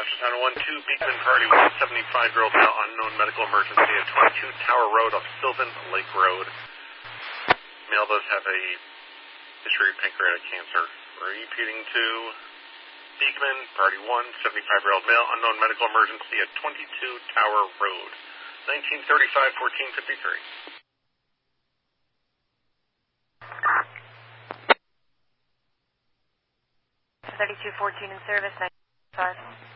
Channel 1-2, Beekman Party, 175-year-old male, unknown medical emergency at 22 Tower Road off Sylvan Lake Road. Male does have a history of pancreatic cancer. Repeating to Beekman Party 175-year-old male, unknown medical emergency at 22 Tower Road. 1935-1453. 3214 in service, 95.